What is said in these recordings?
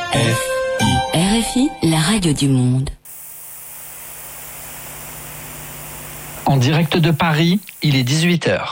RFI, la radio du monde. En direct de Paris, il est 18h.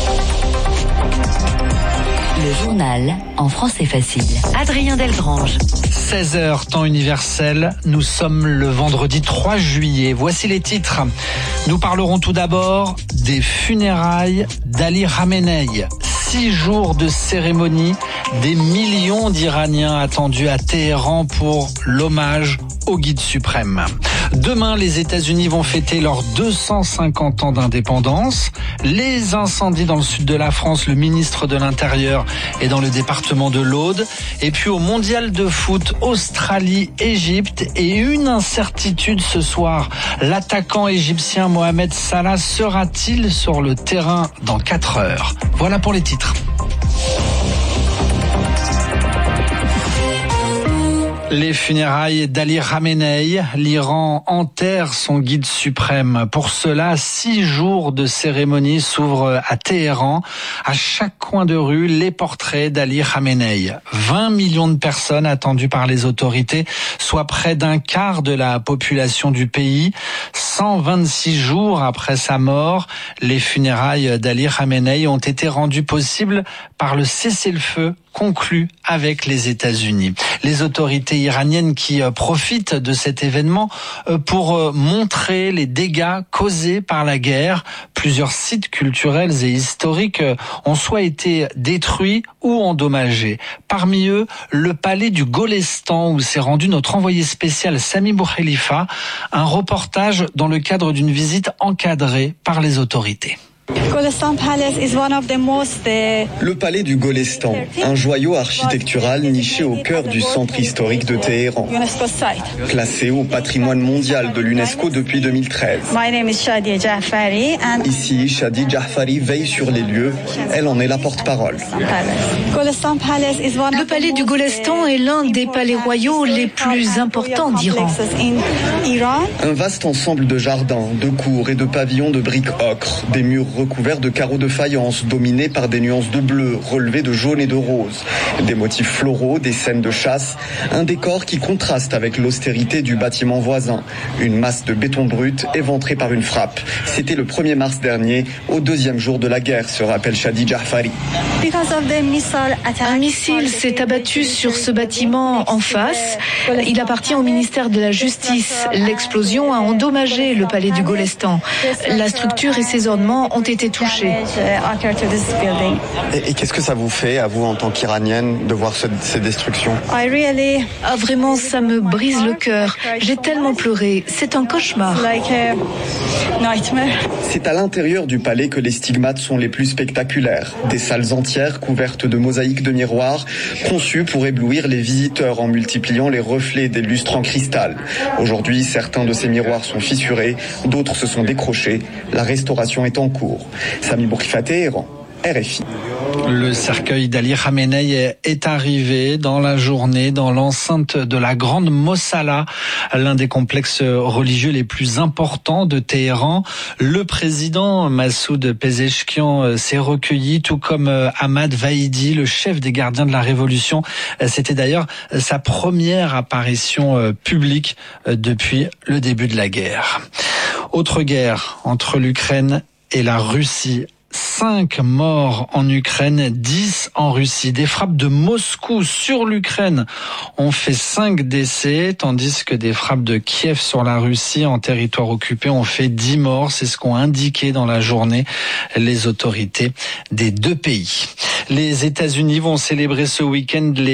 Le journal en français facile. Adrien Delgrange. 16h, temps universel. Nous sommes le vendredi 3 juillet. Voici les titres. Nous parlerons tout d'abord des funérailles d'Ali Khamenei. 6 jours de cérémonie, des millions d'Iraniens attendus à Téhéran pour l'hommage au guide suprême. Demain, les États-Unis vont fêter leurs 250 ans d'indépendance. Les incendies dans le sud de la France, le ministre de l'Intérieur est dans le département de l'Aude. Et puis au mondial de foot, Australie-Égypte. Et une incertitude ce soir, l'attaquant égyptien Mohamed Salah sera-t-il sur le terrain dans 4 heures? Voilà pour les titres. Les funérailles d'Ali Khamenei, l'Iran enterre son guide suprême. Pour cela, 6 jours de cérémonie s'ouvrent à Téhéran. À chaque coin de rue, les portraits d'Ali Khamenei. 20 millions de personnes attendues par les autorités, soit près d'un quart de la population du pays. 126 jours après sa mort, les funérailles d'Ali Khamenei ont été rendues possibles par le cessez-le-feu conclu avec les États-Unis. Les autorités iraniennes qui profitent de cet événement pour montrer les dégâts causés par la guerre. Plusieurs sites culturels et historiques ont soit été détruits ou endommagés. Parmi eux, le palais du Golestan où s'est rendu notre envoyé spécial Sami Boukhelifa. Un reportage dans le cadre d'une visite encadrée par les autorités. Le palais du Golestan, un joyau architectural niché au cœur du centre historique de Téhéran, classé au patrimoine mondial de l'UNESCO depuis 2013. Ici, Shadi Jafari veille sur les lieux, elle en est la porte-parole. Le palais du Golestan est l'un des palais royaux les plus importants d'Iran. Un vaste ensemble de jardins, de cours et de pavillons de briques ocre, des murs recouverts de carreaux de faïence dominés par des nuances de bleu relevées de jaune et de rose, des motifs floraux, des scènes de chasse, un décor qui contraste avec l'austérité du bâtiment voisin, une masse de béton brut éventrée par une frappe. C'était le 1er mars dernier, au 2e jour de la guerre, se rappelle Shadi Jafari. Un missile s'est abattu sur ce bâtiment en face. Il appartient au ministère de la Justice. L'explosion a endommagé le palais du Golestan. La structure et ses ornements ont été touchés. Et qu'est-ce que ça vous fait, à vous en tant qu'Iranienne, de voir ces destructions? Vraiment, ça me brise le cœur. J'ai tellement pleuré. C'est un cauchemar. C'est à l'intérieur du palais que les stigmates sont les plus spectaculaires. Des salles entières couvertes de mosaïques de miroirs, conçues pour éblouir les visiteurs en multipliant les reflets des lustres en cristal. Aujourd'hui, certains de ces miroirs sont fissurés, d'autres se sont décrochés. La restauration est en cours. Sami Boukhelifa, Téhéran, RFI. Le cercueil d'Ali Khamenei est arrivé dans la journée dans l'enceinte de la Grande Mossala, l'un des complexes religieux les plus importants de Téhéran. Le président Massoud Pezeshkian s'est recueilli, tout comme Ahmad Vahidi, le chef des gardiens de la Révolution. C'était d'ailleurs sa première apparition publique depuis le début de la guerre. Autre guerre entre l'Ukraine et la Russie. 5 morts en Ukraine, 10 en Russie. Des frappes de Moscou sur l'Ukraine ont fait 5 décès, tandis que des frappes de Kiev sur la Russie en territoire occupé ont fait 10 morts. C'est ce qu'ont indiqué dans la journée les autorités des deux pays. Les États-Unis vont célébrer ce week-end les